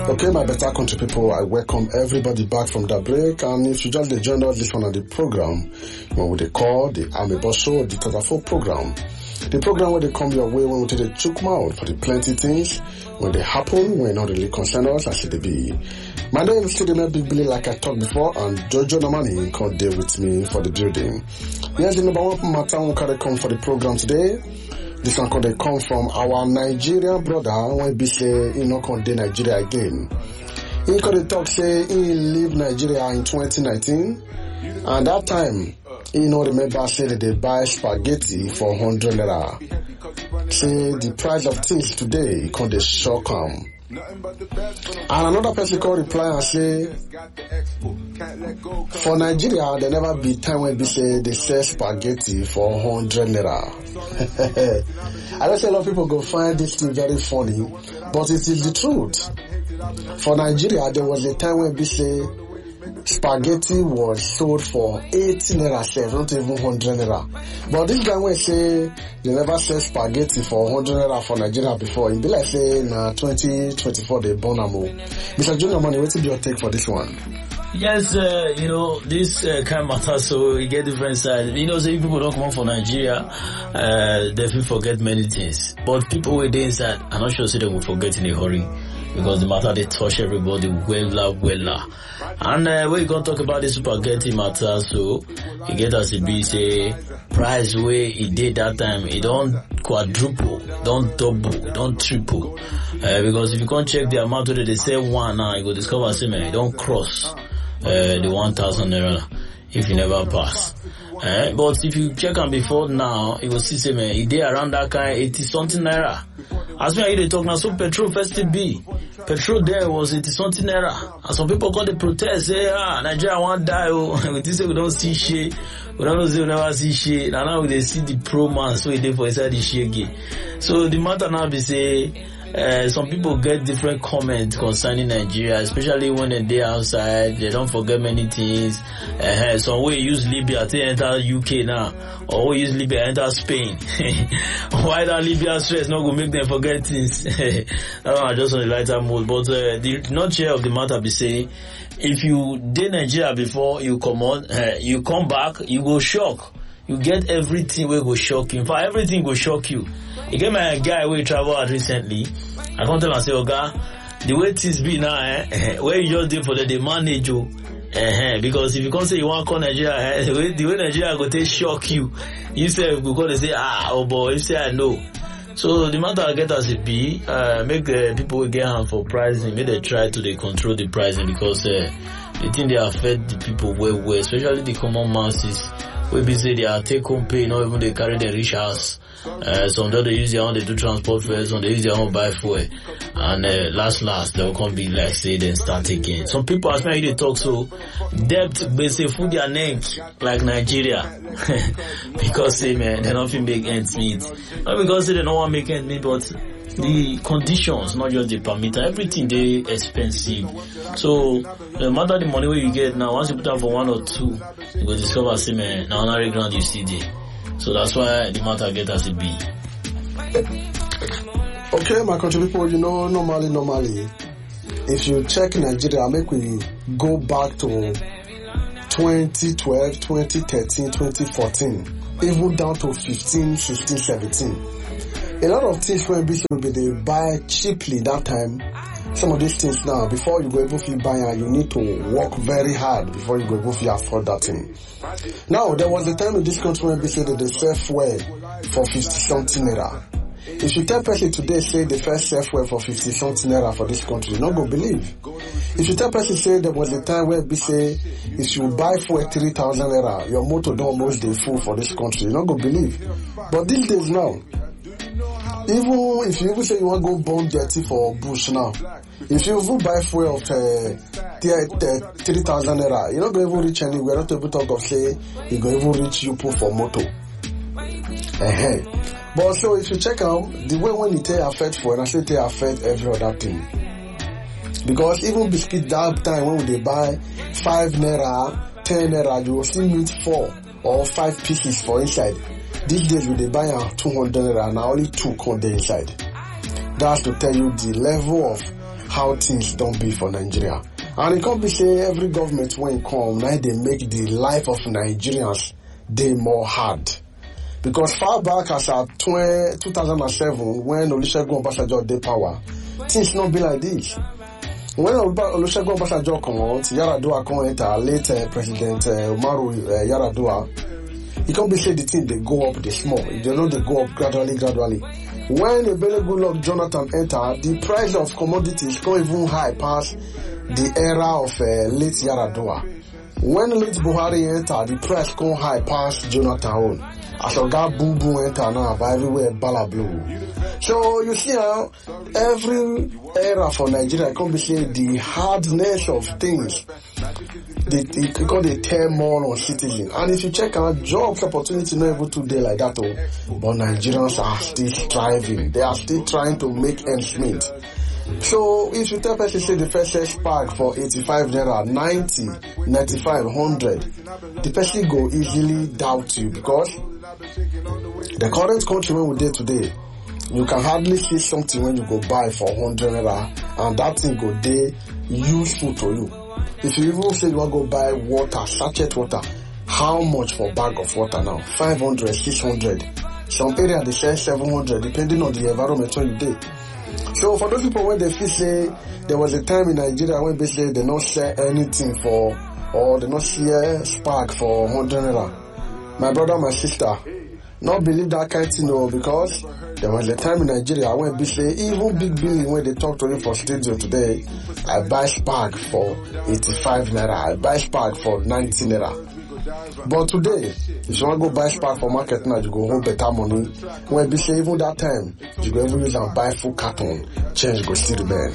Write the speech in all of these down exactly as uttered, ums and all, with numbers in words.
Okay, my better country people, I welcome everybody back from the break. And if you just joined us this one on the program, what would they call the Amebo Show, the Tazafo program? The program where they come your way when we take the chook mouth for the plenty things, when they happen, when not really concern us, as it be. My name is still Big Billy, like I talked before, and Jojo Namani can deal with me for the building. Here's the number one matter who can come for the program today. This one can come from our Nigerian brother when he say he not can do Nigeria again. He can talk say he leave Nigeria in twenty nineteen, and that time he not remember say that they buy spaghetti for one hundred naira. Say the price of things today can they shock him. And another person can reply and say, for Nigeria, there never be time when they say they sell spaghetti for one hundred naira. I know a lot of people go find this thing very funny, but it is the truth. For Nigeria, there was a time when they say spaghetti was sold for eighty naira, not even one hundred naira. But this guy will say they never sell spaghetti for one hundred naira for Nigeria before. It be like say na twenty twenty-four they born am. Mister Junior Money, what will be your take for this one? Yes, uh, you know, this uh, kind of matter, so you get different sides. You know, say so people don't come out for Nigeria, uh, they will forget many things. But people who are inside, I'm not sure say they will forget in a hurry. Because the matter they touch everybody well, well. And uh, when you gonna talk about the spaghetti matter, so you get as it be say price where it did that time, it don't quadruple, don't double, don't triple. Uh, because if you can't check the amount where they say one now, you go discover say man, it don't cross uh, the one thousand naira if you never pass. Uh, but if you check on before now, you will see say man, it did around that kind eighty something naira. As when they talk now, so petrol first to be. Petrol there was eighty something naira. And some people call the protest, say, ah, Nigeria won't die, oh. We say we don't see shit. We don't say we never see shit. And now they see the pro man, so they for inside the shit again. So the matter now be say, Uh, some people get different comments concerning Nigeria, especially when they're outside. They don't forget many things. Uh, some way use Libya to enter U K now, or we use Libya enter Spain. Why that Libya stress not going to make them forget things? That one just on the lighter mood. But uh, the nutshell of the matter be saying, if you did Nigeria before you come on, uh, you come back, you go shock. You get everything will go shock you. In fact, everything will shock you. You get my guy who travel out recently. I come tell him, I say, Oga, the way things be now, eh, where you just did for the, the manage you. Uh-huh. Because if you can't say you want to call Nigeria, eh, the way, the way Nigeria go take shock you. You say, you go to say, ah, oh boy, you say, I know. So the matter I get as it be, uh, make the people get hand for pricing, make they try to they control the pricing because, uh, the thing they affect the people well, well, especially the common masses. We be say they are take home pay, not even they carry their rich house. Uh, some they use their own, they do transport fares, some they use their own buy fuel. And, uh, last, last, they'll come be like, say, then start again. Some people, as many they talk so, debt, they say, food their neck, like Nigeria. Because, say, man, they don't make ends meet. Not because say they don't want to make ends meet, but the conditions, not just the permitter, everything they expensive. So no matter the money where you get now, once you put out for one or two, you will discover say man, now another ground you see there. So that's why the matter get as it be. Okay, my country people, you know, normally, normally, if you check Nigeria, make we go back to twenty twelve, twenty thirteen, twenty fourteen, even down to fifteen, sixteen, seventeen. A lot of things when B C will be they buy cheaply that time. Some of these things now, before you go able to buy and you need to work very hard before you go able to afford that thing. Now, there was a time in this country when B C that they sell fuel for fifty something naira. If you tell person today say the first sell fuel for fifty something naira for this country, you not go believe. If you tell person say there was a time where B say if you buy fuel three thousand naira, your motor don't almost dey full for this country, you not go believe. But these days now, even if you even say you want to go burn dirty for bush now, if you even buy fuel of uh, three thousand naira, you're not going to even reach anywhere. Not able to talk of say you're going to even reach you put for motor. Uh-huh. But so if you check out the way when it affect fuel, I say it affect every other thing. Because even biscuit that time when they buy five naira, ten naira, you will still meet four or five pieces for inside. These days when they buy a two hundred naira and only two come there inside. That's to tell you the level of how things don't be for Nigeria. And it can't be say every government when come, now they make the life of Nigerians they more hard. Because far back as at two thousand seven, when Olusegun Obasanjo dey power, things not be like this. When Olusegun Obasanjo come out, Yaradua come enter, late uh, President uh, Umaru uh, Yaradua, it can't be say the thing they go up, they small. They know they go up gradually, gradually. When Ebele Goodluck Jonathan enter, the price of commodities go even high past the era of uh, late Yaradua. When late Buhari enter, the price go high past Jonathan own. As a guy boom boom enter now, but everywhere bala blue. So you see how every era for Nigeria can be say the hardness of things. They, they, because they tear more on citizens. And if you check out jobs opportunity not able to do like that, oh, but Nigerians are still striving. They are still trying to make ends meet. So if you tell person say the first search pack for eighty-five naira, ninety, ninety-five, one hundred, the person go easily doubt you because the current country when we did today, you can hardly see something when you go buy for one hundred naira and that thing go dey useful to you. If you even say you want to go buy water, sachet water, how much for a bag of water now? five hundred, six hundred. Some area they sell seven hundred depending on the environment where you did. So for those people when they feel say there was a time in Nigeria when basically they not sell anything for or they not share spark for one hundred naira. My brother, my sister, not believe that kind of thing no, because there was a time in Nigeria when basically even big billion when they talk to you for studio today, I buy spark for eighty-five naira, I buy spark for ninety naira. But today, if you want to go buy spark for market now, you go home better money. When be say even that time, you go even use and buy full carton, change go still remain.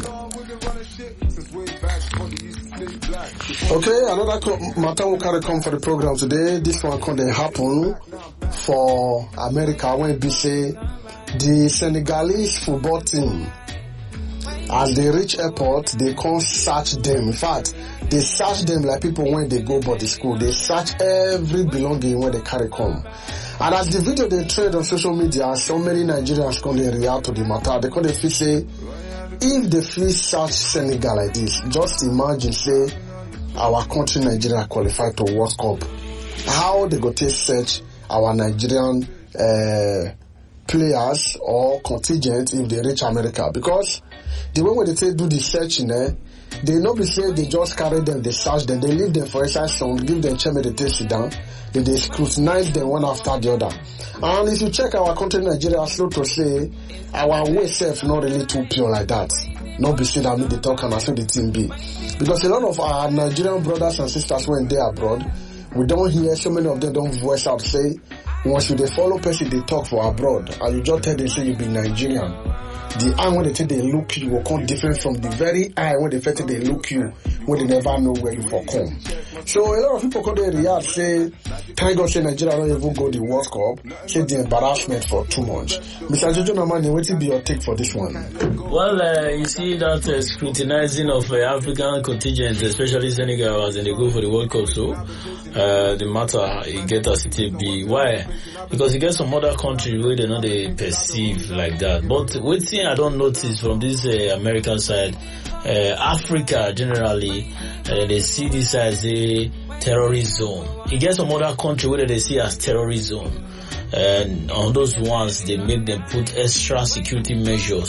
Okay, another co- matter will carry come for the program today. This one can happen for America when be say the Senegalese football team, as they reach airport, they can't search them. In fact, they search them like people when they go body school. They search every belonging when they carry come. And as the video they trade on social media, so many Nigerians come they react to the matter. They come they feel say, if they feel search Senegal like this, just imagine say our country Nigeria qualified to World Cup. How they go take search our Nigerian uh, players or contingent if they reach America? Because the way when they say do the searching, eh, they not be say they just carry them, they search them, they leave them for exercise song, give them chair, they take sit down, then they scrutinize them one after the other. And if you check our country Nigeria, slow to say our way self not really too pure like that. Not be say that me they talk and I say the team be. Because a lot of our Nigerian brothers and sisters when they abroad, we don't hear so many of them don't voice out say once you they follow person they talk for abroad and you just tell them say you be Nigerian. The eye when they say they look you will come different from the very eye when they say they look you when they never know where you for come. So a lot of people come there react say thank God say Nigeria don't even go the World Cup, say the embarrassment for too much. Mister Jojo Namani, what will be your take for this one? Well, uh, you see that uh, scrutinizing of uh, African contingent, especially Senegal, as they go for the World Cup, so uh, the matter it get as it be. Why? Because you get some other countries where they know they perceive like that. But one thing I don't notice from this uh, American side, uh, Africa generally, uh, they see this as a terrorist zone. You get some other country where they see as terrorist zone. And on those ones, they make them put extra security measures